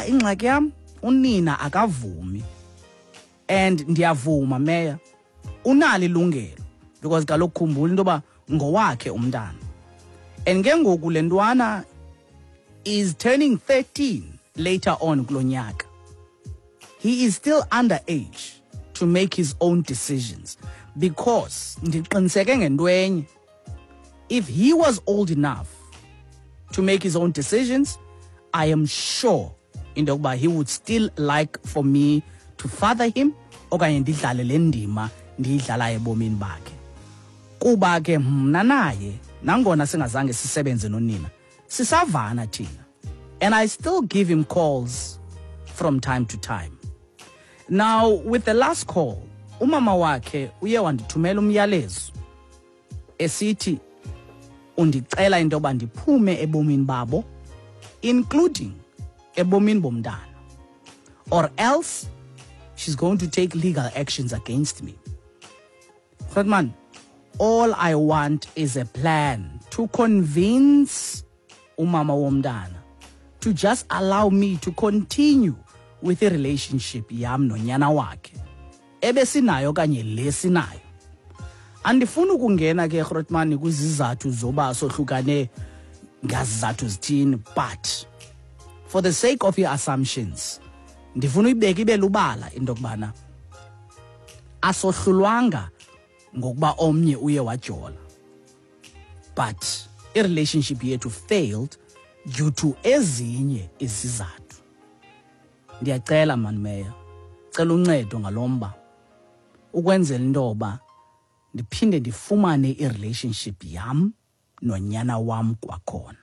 ingxaki yam unina akavumi. And ndiyavuma Meya unalo ilungelo because kaloku khumbula into yoba ngowakhe umntana. And ke ngoku le ntwana is turning 13 later on kulo nyaka. He is still underage to make his own decisions because ndiqiniseke ngento enye, if he was old enough to make his own decisions, I am sure into yokuba he would still like for me to father him okanye ndidlale le ndima ndiyidlala ebomini bakhe. Kuba ke mna naye nangona singazange sisebenze nonina sisavana thina, and I still give him calls from time to time. Now with the last call umama wakhe uye wandithumela umyalezo esithi undicela into yoba ndiphume ebomini babo, including ebomini bomntana, or else she's going to take legal actions against me. But man, all I want is a plan to convince umama womntana to just allow me to continue with a relationship yam nonyana wakhe ebesinayo kanye lesinayo. Andifuna ukungena ke Grootman kwizizathu zoba sohlukane ngazizathu zithini, but for the sake of your assumptions ndifuna uyibeka ibe lubala into kubana asohlulwanga ngokuba omnye uye wajola, but a relationship yethu failed due to ezinye izizathu. Ndiyacela man Meya, cela uncedo ngalomba ukwenzela intoba ndiphinde ndifumane i-relationship yam nonyana wam kwakhona.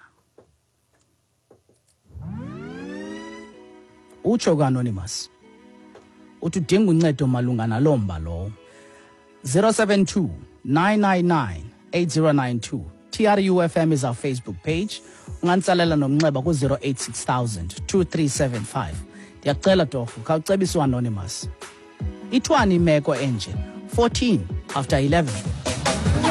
Utsho ka-Anonymous uthi udinga uncedo malunga nalomba lowo. 072 999 8092. TRUFM is our Facebook page. Ungantsalela nomnxeba ku 086000 2375. Ndiyacela torho khawucebisa u-Anonymous. Ithwani imeko enje 14 after 11.